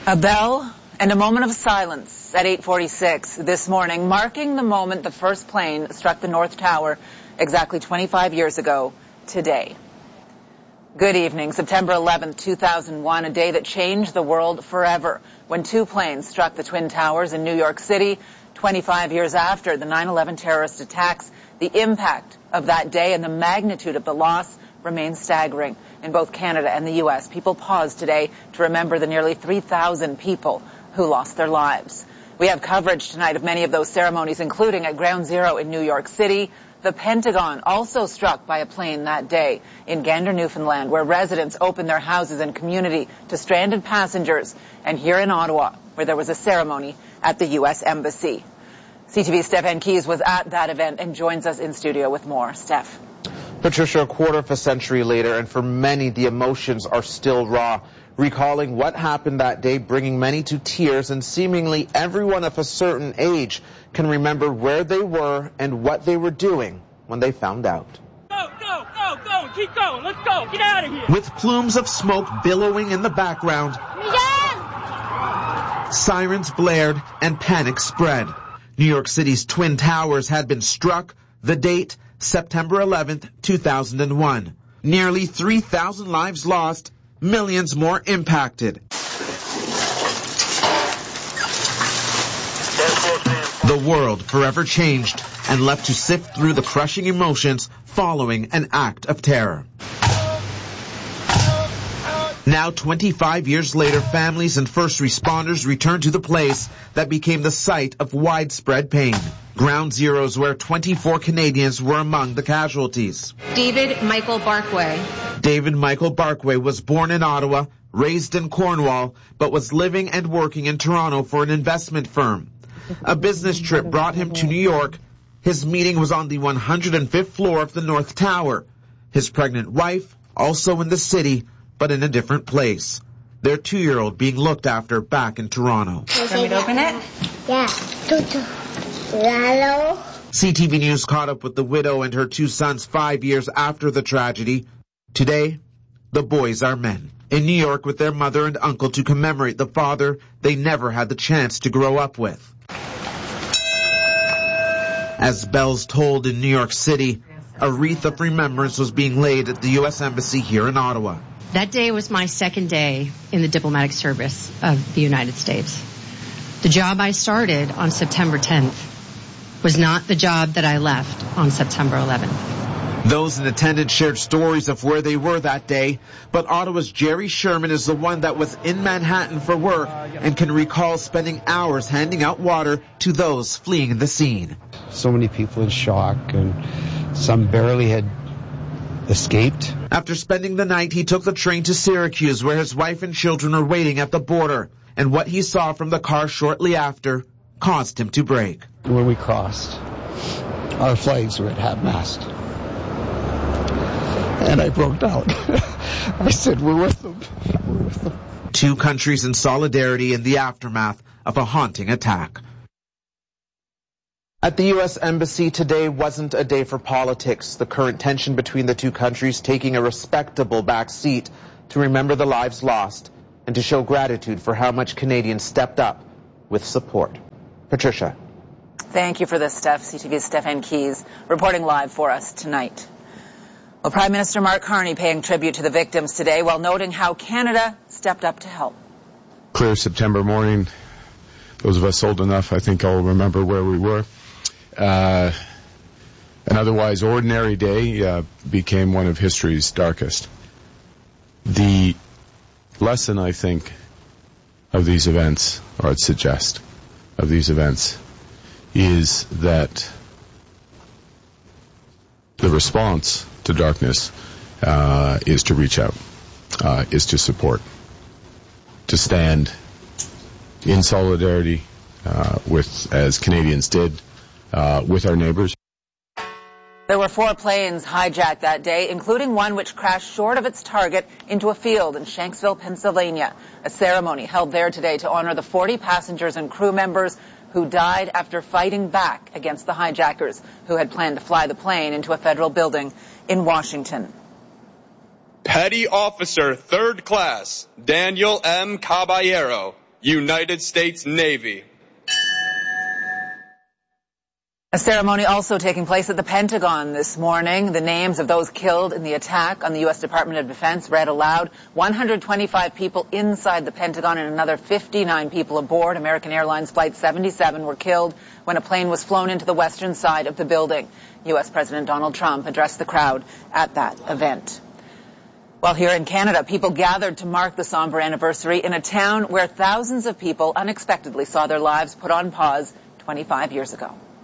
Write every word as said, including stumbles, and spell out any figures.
A bell and a moment of silence at eight forty-six this morning, marking the moment the first plane struck the North Tower exactly twenty-five years ago today. Good evening. September eleventh, two thousand one, a day that changed the world forever when two planes struck the Twin Towers in New York City twenty-five years after the nine eleven terrorist attacks. The impact of that day and the magnitude of the loss remains staggering. In both Canada and the U S, people pause today to remember the nearly three thousand people who lost their lives. We have coverage tonight of many of those ceremonies, including at Ground Zero in New York City. The Pentagon also struck by a plane that day in Gander, Newfoundland, where residents opened their houses and community to stranded passengers, and here in Ottawa, where there was a ceremony at the U S Embassy. C T V's Stephen Keys was at that event and joins us in studio with more. Steph. Patricia, a quarter of a century later, and for many, the emotions are still raw. Recalling what happened that day, bringing many to tears, and seemingly everyone of a certain age can remember where they were and what they were doing when they found out. Go, go, go, go, keep going, let's go, get out of here. With plumes of smoke billowing in the background, Miguel! Sirens blared and panic spread. New York City's Twin Towers had been struck. The date, September eleventh, two thousand one. Nearly three thousand lives lost, millions more impacted. The world forever changed and left to sift through the crushing emotions following an act of terror. Now, twenty-five years later, families and first responders return to the place that became the site of widespread pain. Ground Zeroes, where twenty-four Canadians were among the casualties. David Michael Barkway. David Michael Barkway was born in Ottawa, raised in Cornwall, but was living and working in Toronto for an investment firm. A business trip brought him to New York. His meeting was on the one hundred fifth floor of the North Tower. His pregnant wife, also in the city, but in a different place. Their two-year-old being looked after back in Toronto. Want me to open it? Yeah. Hello. C T V News caught up with the widow and her two sons five years after the tragedy. Today, the boys are men. In New York with their mother and uncle to commemorate the father they never had the chance to grow up with. As bells tolled in New York City, a wreath of remembrance was being laid at the U S Embassy here in Ottawa. That day was my second day in the diplomatic service of the United States. The job I started on September tenth was not the job that I left on September eleventh. Those in attendance shared stories of where they were that day, but Ottawa's Jerry Sherman is the one that was in Manhattan for work and can recall spending hours handing out water to those fleeing the scene. So many people in shock, and some barely had escaped. After spending the night, he took the train to Syracuse, where his wife and children are waiting at the border. And what he saw from the car shortly after caused him to break. When we crossed, our flags were at half-mast. And I broke down. I said, we're with them. We're with them. Two countries in solidarity in the aftermath of a haunting attack. At the U S Embassy, today wasn't a day for politics. The current tension between the two countries taking a respectable back seat to remember the lives lost and to show gratitude for how much Canadians stepped up with support. Patricia. Thank you for this, Steph. C T V's Stephen Keys reporting live for us tonight. Well, Prime Minister Mark Carney paying tribute to the victims today while noting how Canada stepped up to help. Clear September morning. Those of us old enough, I think, all remember where we were. Uh, an otherwise ordinary day uh, became one of history's darkest. The lesson, I think, of these events, or I'd suggest, of these events, is that the response to darkness uh, is to reach out, uh, is to support, to stand in solidarity uh, with, as Canadians did, Uh, with our neighbors. There were four planes hijacked that day, including one which crashed short of its target into a field in Shanksville, Pennsylvania. A ceremony held there today to honor the forty passengers and crew members who died after fighting back against the hijackers who had planned to fly the plane into a federal building in Washington. Petty Officer Third Class Daniel M. Caballero, United States Navy. A ceremony also taking place at the Pentagon this morning. The names of those killed in the attack on the U S Department of Defense read aloud. one hundred twenty-five people inside the Pentagon and another fifty-nine people aboard American Airlines Flight seventy-seven were killed when a plane was flown into the western side of the building. U S President Donald Trump addressed the crowd at that event. While here in Canada, people gathered to mark the somber anniversary in a town where thousands of people unexpectedly saw their lives put on pause twenty-five years ago.